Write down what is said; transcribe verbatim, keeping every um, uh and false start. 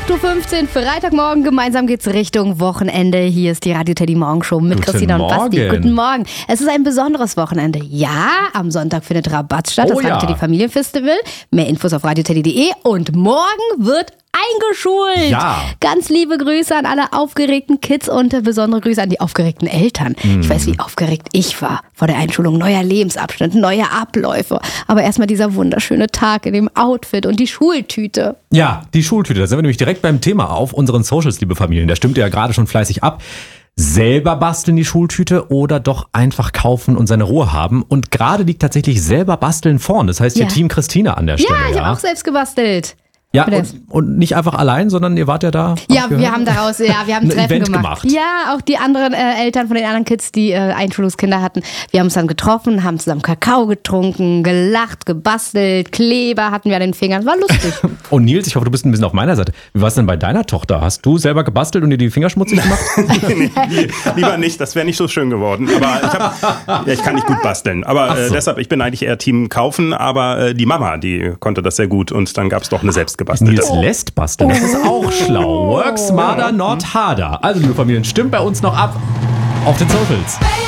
acht Uhr fünfzehn, Freitagmorgen, gemeinsam geht's Richtung Wochenende. Hier ist die Radio Teddy Morgenshow mit Guten Christina und Basti. Morgen. Guten Morgen. Es ist ein besonderes Wochenende. Ja, am Sonntag findet Rabatt statt, das Oh ja. Radio Teddy Familienfestival. Mehr Infos auf radio teddy punkt de und morgen wird eingeschult. Ja. Ganz liebe Grüße an alle aufgeregten Kids und besondere Grüße an die aufgeregten Eltern. Mhm. Ich weiß, wie aufgeregt ich war vor der Einschulung. Neuer Lebensabschnitt, neue Abläufe. Aber erstmal dieser wunderschöne Tag in dem Outfit und die Schultüte. Ja, die Schultüte. Da sind wir nämlich direkt beim Thema auf unseren Socials, liebe Familien. Da stimmt ihr ja gerade schon fleißig ab. Selber basteln die Schultüte oder doch einfach kaufen und seine Ruhe haben. Und gerade liegt tatsächlich selber basteln vorn. Das heißt hier Ja. Team Christina an der Stelle. Ja, ich habe auch selbst gebastelt. Ja, Oder- und, und nicht einfach allein, sondern ihr wart ja da. hab Ja, ich gehört. wir haben daraus, ja, wir haben ein Ein Treffen Event gemacht. gemacht. Ja, auch die anderen äh, Eltern von den anderen Kids, die äh, Einschulungskinder hatten. Wir haben uns dann getroffen, haben zusammen Kakao getrunken, gelacht, gebastelt, Kleber hatten wir an den Fingern. War lustig. Und Nils, ich hoffe, du bist ein bisschen auf meiner Seite. Wie war es denn bei deiner Tochter? Hast du selber gebastelt und dir die Finger schmutzig gemacht? nee, lieber nicht, das wäre nicht so schön geworden. Aber ich, hab, ja, ich kann nicht gut basteln. Aber Ach äh, so. deshalb, ich bin eigentlich eher Team kaufen. Aber äh, die Mama, die konnte das sehr gut. Und dann gab es doch eine selbstgebastelte. Nils lässt basteln. Das ist auch schlau. Work smarter, not harder. Also, liebe Familien, stimmt bei uns noch ab auf den Socials.